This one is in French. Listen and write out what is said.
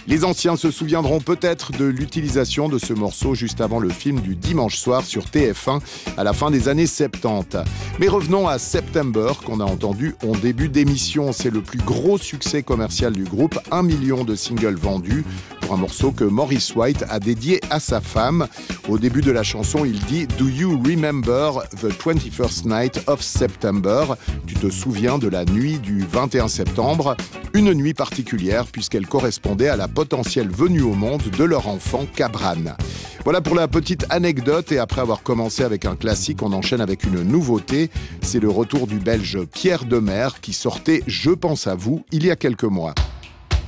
Les anciens se souviendront peut-être de l'utilisation de ce morceau juste avant le film du dimanche soir sur TF1 à la fin des années 70. Mais revenons à September qu'on a entendu en début d'émission. C'est le plus gros succès commercial du groupe, 1 million de singles vendus pour un morceau que Maurice White a dédié à sa femme. Au début de la chanson, il dit « Do you remember the 21st night of September » ? Tu te souviens de la nuit du 21 septembre ? Une nuit particulière puisqu'elle correspondait à la potentielle venue au monde de leur enfant Cabran. Voilà pour la petite anecdote, et après avoir commencé avec un classique, on enchaîne avec une nouveauté. C'est le retour du Belge Pierre Demers qui sortait « Je pense à vous » il y a quelques mois.